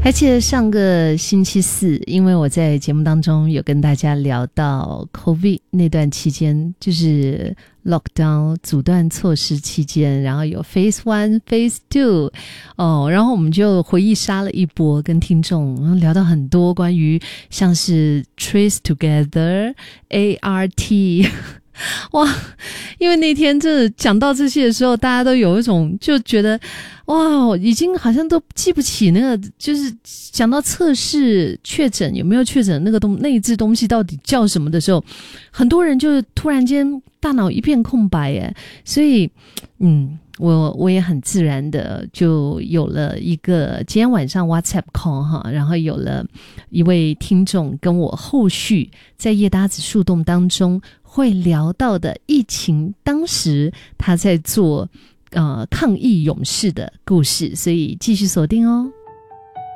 还记得上个星期四，因为我在节目当中有跟大家聊到 COVID 那段期间，就是 lockdown 阻断措施期间，然后有 phase 1 phase 2然后我们就回忆杀了一波，跟听众聊到很多关于像是 trace together ART 哇，因为那天真的讲到这些的时候，大家都有一种就觉得哇，已经好像都记不起那个，就是讲到测试确诊有没有确诊那一支东西到底叫什么的时候，很多人就突然间大脑一片空白耶。所以我也很自然的就有了一个今天晚上 WhatsApp call 哈，然后有了一位听众跟我后续在叶搭子树洞当中会聊到的疫情当时他在做抗疫勇士的故事，所以继续锁定哦。